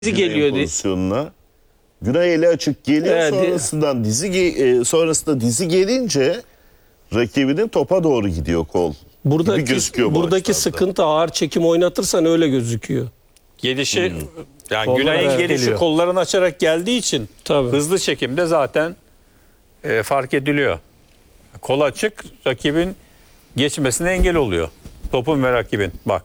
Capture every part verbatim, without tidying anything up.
dizi geliyor pozisyonuna. Günay eli açık geliyor, evet, sonrasından dizi e, sonrasında dizi gelince rakibinin topa doğru gidiyor kol. Buradaki buradaki sıkıntı ağır çekim oynatırsan öyle gözüküyor. Gelişi hmm. yani Kollara Günay'ın gelişi geliyor. kollarını açarak geldiği için Tabii. hızlı çekimde zaten e, fark ediliyor. Kol açık, rakibin geçmesine engel oluyor. Topun ve rakibin. Bak.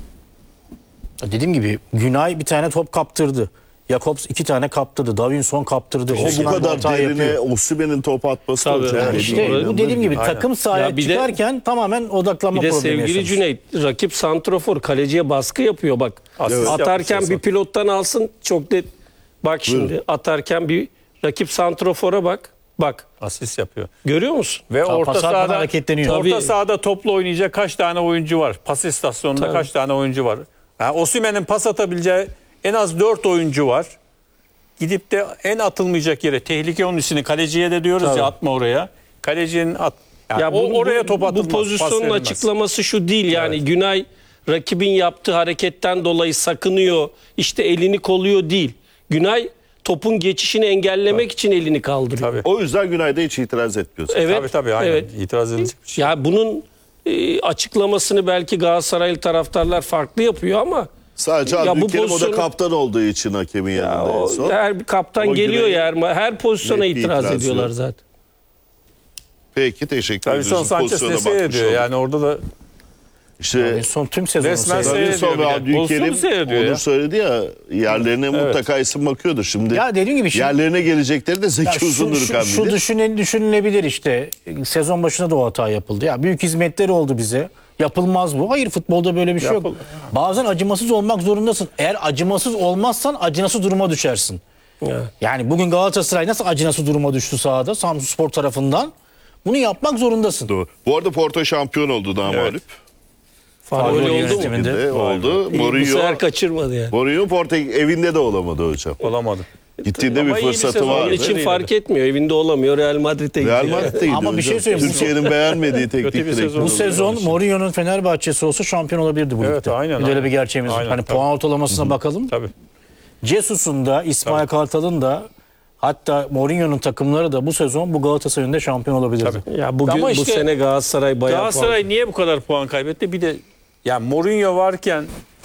Dediğim gibi Günay bir tane top kaptırdı. Jakobs iki tane kaptırdı. Davinson kaptırdı. O bu kadar derine Osimhen'in top atması Tabii. olacak. Yani işte bu dediğim gibi Aynen. takım sahaya Ya bir de- çıkarken tamamen odaklanma Bir de problemi sevgili yaşamış. Cüneyt, rakip santrofor kaleciye baskı yapıyor bak. Asist Atarken yapmış bir Hasan. pilottan alsın çok net. Bak şimdi Buyurun. atarken bir rakip santrofora bak. Bak. Asist yapıyor. Görüyor musun? Ve Sağ orta pas atmadan sahada hareketleniyor. orta Tabii. sahada topla oynayacak kaç tane oyuncu var? Pas istasyonunda Tabii. kaç tane oyuncu var? Yani Osimhen'in pas atabileceği en az dört oyuncu var. Gidip de en atılmayacak yere, tehlike onun içine, kaleciye de diyoruz Tabii. ya atma oraya. Kalecinin at yani Ya o, bu, oraya bu- top atılmaz. Bu pas pozisyonun verilmez. açıklaması şu değil yani Günay rakibin yaptığı hareketten dolayı sakınıyor, işte elini koluyor değil. Günay topun geçişini engellemek için elini kaldırıyor. Tabii. O yüzden Günay'da hiç itiraz etmiyorsun. Evet. Tabii tabii aynen. Evet. İtiraz edilecek bir şey. Ya bunun e, açıklamasını belki Galatasaraylı taraftarlar farklı yapıyor ama Sadece Ya bu Abdülkerim o da pozisyonu- kaptan olduğu için hakemin ya yanında en o, son. her bir kaptan Ama geliyor Güney'in ya her, her pozisyona net bir itiraz itiraz ediyorlar yok. zaten. Peki teşekkür Tabii ederiz. son Sanchez Pozisyona ne bakmış seyrediyor olduk. yani orada da İşte Son tüm sezonu Resmen seyrediyor. seyrediyor. Davinson ve bir de. Pozisyonu Abdülkerim seyrediyor onu ya. söyledi ya, yerlerine mutlaka isim bakıyordur. Şimdi Ya dediğim gibi şimdi- yerlerine gelecekleri de Ya Zeki şu, Uzundurkan şu, şu bilir. düşünün, düşünülebilir işte. Sezon başında da o hata yapıldı. Ya büyük hizmetleri oldu bize. Yapılmaz bu. Hayır, futbolda böyle bir şey yok. Yapılır. Bazen acımasız olmak zorundasın. Eğer acımasız olmazsan acınası duruma düşersin. Evet. Yani bugün Galatasaray nasıl acınası duruma düştü sahada Samsunspor tarafından? Bunu yapmak zorundasın. Doğru. Bu arada Porto şampiyon oldu daha Evet. mağlup. Faul Faul oldu mu? yönetiminde. De oldu. İyi, bu Mourinho, sefer kaçırmadı yani. Mourinho Porto evinde de olamadı hocam. olamadı. Gittiğinde bir Ama iyi bir fırsatı sezon vardı. Onun için Değil fark etmiyor. Evinde olamıyor. Real Madrid'e gidiyor. Real Madrid'e gidiyor Ama bir hocam. şey söyleyeyim. Türkiye'nin beğenmediği teknik Kötü bir direktör. sezon Bu oldu. sezon Mourinho'nun Fenerbahçe'si olsa şampiyon olabilirdi bu Evet, ligde. aynen, Bir de öyle aynen. bir gerçeğimiz var. Aynen, Hani tabii. puan ortalamasına bakalım. Tabii. Cesus'un da İsmail Kartal'ın da hatta Mourinho'nun takımları da bu sezon bu Galatasaray'ın da şampiyon olabilirdi. Tabii. Ya bugün Ama bu işte sene Galatasaray bayağı Galatasaray niye bu kadar puan kaybetti? Bir de yani Mourinho varken,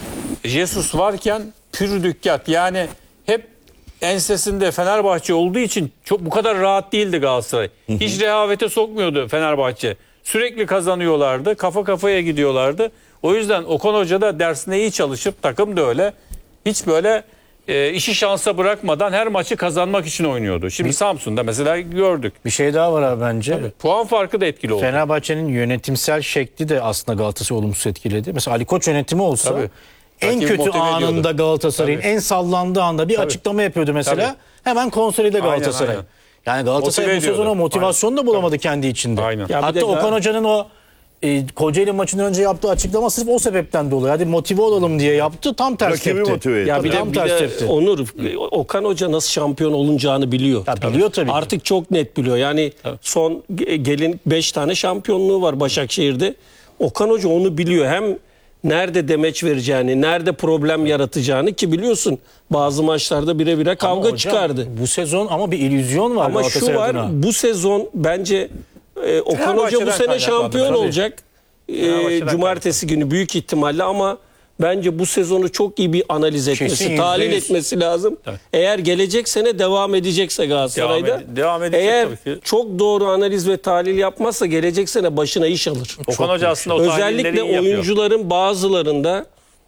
Jesus varken pür dükkat. Yani hep ensesinde Fenerbahçe olduğu için çok bu kadar rahat değildi Galatasaray. Hiç rehavete sokmuyordu Fenerbahçe. Sürekli kazanıyorlardı. Kafa kafaya gidiyorlardı. O yüzden Okan Hoca da dersine iyi çalışıp takım da öyle. Hiç böyle e, işi şansa bırakmadan her maçı kazanmak için oynuyordu. Şimdi Samsun'da mesela gördük. Bir şey daha var abi bence. Puan farkı da etkili oldu. Fenerbahçe'nin yönetimsel şekli de aslında Galatasaray'ı olumsuz etkiledi. Mesela Ali Koç yönetimi olsa Tabii. en Rakibi kötü motive anında ediyordu. Galatasaray'ın Tabii. en sallandığı anda bir Tabii. açıklama yapıyordu mesela. Tabii. Hemen konsolide Galatasaray. Aynen, aynen. Yani Galatasaray Motive bu sezon ediyordu. o motivasyonu da bulamadı kendi içinde. Aynen. Ya bir Hatta de Okan Gal- Hoca'nın o e, Kocaeli maçından önce yaptığı açıklama sırf o sebepten dolayı. Hadi motive olalım diye yaptı. Tam tersi Rakibi tepti. motive etti. Ya bir de, Tam bir tersi de tepti. Onur, Okan Hoca nasıl şampiyon olunacağını biliyor. Ya biliyor tabii ki. Artık çok net biliyor. Yani son ge- gelin beş tane şampiyonluğu var Başakşehir'de. Okan Hoca onu biliyor. Hem nerede demeç vereceğini, nerede problem yaratacağını ki biliyorsun bazı maçlarda bire bire Ama kavga hocam, çıkardı. Bu sezon ama bir illüzyon var Ama şu Galatasaray var, adına. bu sezon bence e, Okan Hoca bu Fenerbahçe'den sene kaynaklandı, şampiyon tabii. olacak. E, Fenerbahçe'den cumartesi günü büyük ihtimalle ama bence bu sezonu çok iyi bir analiz etmesi, Kesin tahlil yüzde yüz. etmesi lazım. Eğer gelecek sene devam edecekse Galatasaray'da, Devam ed- devam edecek eğer tabii ki. çok doğru analiz ve tahlil yapmazsa gelecek sene başına iş alır. Okan Hoca aslında o tahlilleri Özellikle iyi yapıyor. oyuncuların bazılarında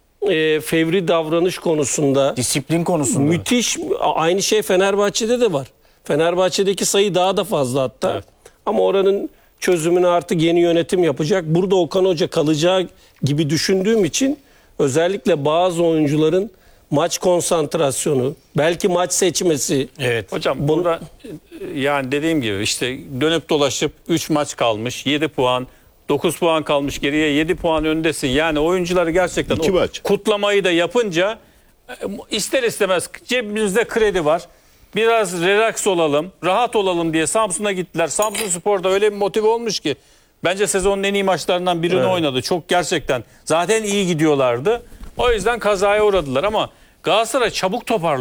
e, fevri davranış konusunda Disiplin konusunda. müthiş, aynı şey Fenerbahçe'de de var. Fenerbahçe'deki sayı daha da fazla hatta. Evet. Ama oranın çözümünü artık yeni yönetim yapacak. Burada Okan Hoca kalacağı gibi düşündüğüm için özellikle bazı oyuncuların maç konsantrasyonu, belki maç seçmesi. Evet. Hocam Bunu- burada e, yani dediğim gibi işte dönüp dolaşıp üç maç kalmış, yedi puan, dokuz puan kalmış geriye, yedi puan öndesin. Yani oyuncuları gerçekten İki o maç. kutlamayı da yapınca e, ister istemez cebimizde kredi var. Biraz relax olalım, rahat olalım diye Samsun'a gittiler. Samsunspor da öyle bir motive olmuş ki bence sezonun en iyi maçlarından birini Evet. oynadı. Çok gerçekten zaten iyi gidiyorlardı. O yüzden kazaya uğradılar ama Galatasaray çabuk toparlıyor.